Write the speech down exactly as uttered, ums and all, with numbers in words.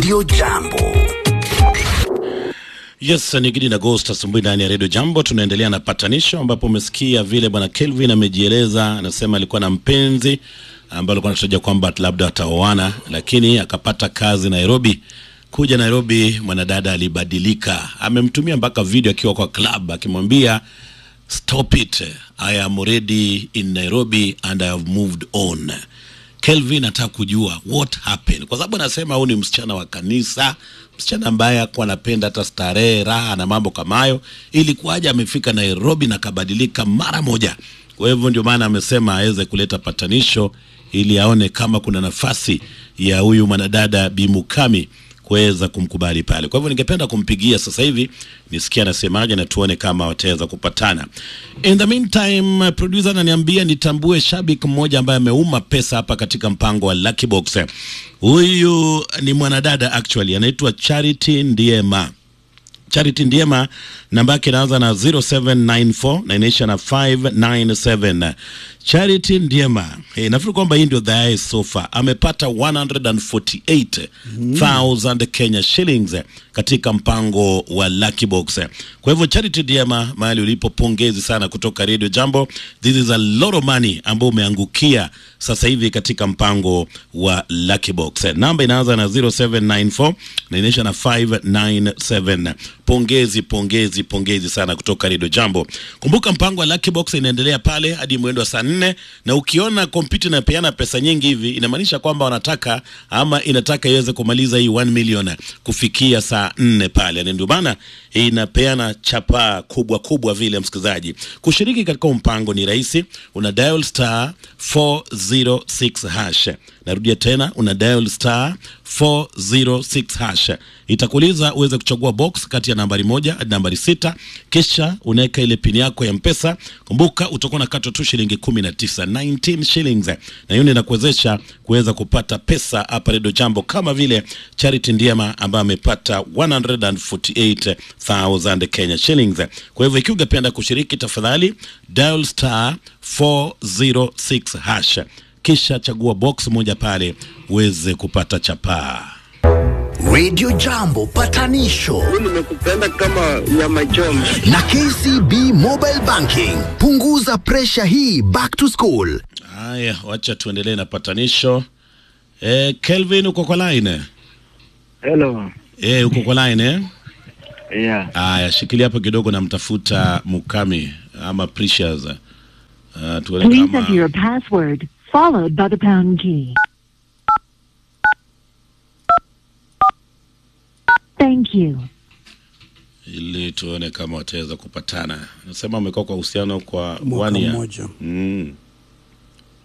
Radio Jambo. Yes, ni Gidi na Ghost asubuhi ndani ya Radio Jambo. Tunaendelea na patanisho ambapo umesikia vile bwana Kelvin amejieleza, anasema alikuwa na mpenzi ambaye alikuwa anatarajia kwamba labda ataoana, lakini akapata kazi Nairobi. Kuja Nairobi mwanadada alibadilika. Amemtumia mpaka video akiwa kwa club akimwambia stop it, I am already in Nairobi and I have moved on. Kelvin anataka kujua what happened, kwa sababu anasema huyu ni msichana wa kanisa, msichana ambaye alikuwa anapenda hata starehe, raha na mambo kama hayo. Ilikuwaje amefika Nairobi na kabadilika mara moja? Kwa hivyo ndio maana amesema aweze kuleta patanisho ili aone kama kuna nafasi ya huyu mwanadada Bimukami kuweza kumkubali pale. Kwa hivyo ningependa kumpigia sasa hivi nisikie anasemaje na tuone kama wataweza kupatana. In the meantime, producer ananiambia nitambue shabiki mmoja ambaye ameuma pesa hapa katika mpango wa Lucky Box. Huyu ni mwanadada actually, anaitwa Charity Ndiema. Charity Ndiema, namba yake inaanza na zero seven nine four na inaisha na five nine seven. Charity Ndiema, hey, nafikiri kwamba hii ndio the so far. Amepata one hundred forty-eight thousand Kenya shillings katika mpango wa Lucky Box. Kwa hivyo Charity Ndiema, mahali ulipo, pongezi sana kutoka Radio Jambo. This is a lot of money ambao umeangukia sasa hivi katika mpango wa Lucky Box. Namba inaanza na zero seven nine four na inaisha na five nine seven. Pongezi, pongezi, pongezi sana kutoka Radio Jambo. Kumbuka mpango wa Lucky Box inaendelea pale hadi mwendo wa saa nne, na ukiona kompyuta inapeana pesa nyingi hivi inamaanisha kwamba wanataka ama inataka iweze kumaliza hii one million kufikia saa nne pale. Na ndio maana inapeana chapa kubwa kubwa vile. Msikilizaji, kushiriki katika mpango ni rahisi. Una dial star four zero six hash. Narudia tena, una dial star four zero six hash. Itakuuliza uweze kuchagua box kati ya nambari moja hadi nambari sita, kisha unaweka ile pin yako ya M-Pesa. Kumbuka utakuwa na kato tu shilingi kumi na tisa, nineteen shillings, na hiyo inakuwezesha kuweza kupata pesa hapa Radio Jambo, kama vile Charity Ndiema ambaye amepata one hundred forty-eight thousand Kenya shillings. Kwa hivyo ikiwa ungependa kushiriki, tafadhali dial star four zero six hash, kisha chagua box moja pale uweze kupata chapa. Radio Jambo patanisho. Mimi nimekupenda kama ya machoma. Na K C B Mobile Banking. Punguza pressure hii back to school. Haya, wacha tuendelee na patanisho. Eh, Kelvin uko kwa line? Hello. Eh, uko kwa line eh? Yeah. Haya, shikilia hapo kidogo na mtafuta Mukami ama Precious. Uh, tuone Please kama enter your password followed by the pound key. Thank you. ili tuone kama wataweza kupatana. Nasema amekuwa kwa uhusiano kwa one year. Moja. Mm.